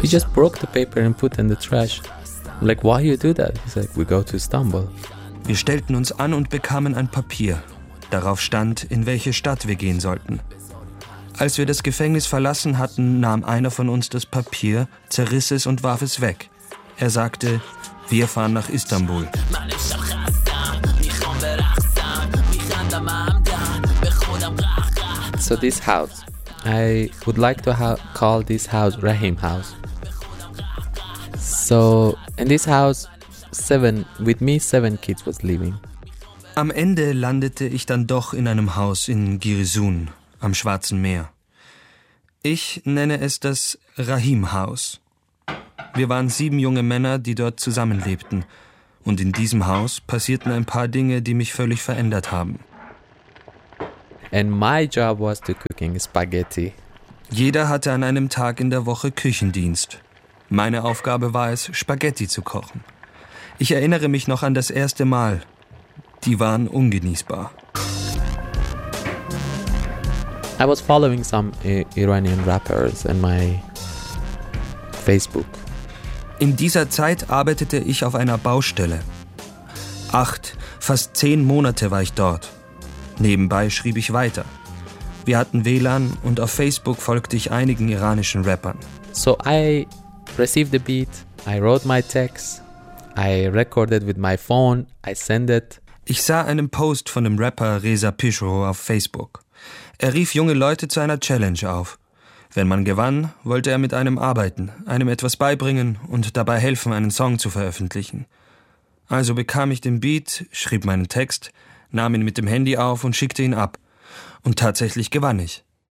He just broke the paper and put it in the trash. I'm like, why you do that? He's like, we go to Istanbul. Wir stellten uns an und bekamen ein Papier. Darauf stand, in welche Stadt wir gehen sollten. Als wir das Gefängnis verlassen hatten, nahm einer von uns das Papier, zerriss es und warf es weg. Er sagte, wir fahren nach Istanbul. So this house, I would like to call this house Rahim House. So in this house, 7 kids was living. Am Ende landete ich dann doch in einem Haus in Giresun, am Schwarzen Meer. Ich nenne es das Rahim-Haus. Wir waren 7 junge Männer, die dort zusammenlebten. Und in diesem Haus passierten ein paar Dinge, die mich völlig verändert haben. And my job was to cooking spaghetti. Jeder hatte an einem Tag in der Woche Küchendienst. Meine Aufgabe war es, Spaghetti zu kochen. Ich erinnere mich noch an das erste Mal. Die waren ungenießbar. I was following some Iranian rappers in my Facebook. In dieser Zeit arbeitete ich auf einer Baustelle. 8, fast 10 Monate war ich dort. Nebenbei schrieb ich weiter. Wir hatten WLAN und auf Facebook folgte ich einigen iranischen Rappern. So I received the beat, I wrote my text, I recorded with my phone, I sent it. Ich sah einen Post von dem Rapper Reza Pishro auf Facebook. Er rief junge Leute zu einer Challenge auf. Wenn man gewann, wollte er mit einem arbeiten, einem etwas beibringen und dabei helfen, einen Song zu veröffentlichen. Also bekam ich den Beat, schrieb meinen Text, nahm ihn mit dem Handy auf und schickte ihn ab. Und tatsächlich gewann ich.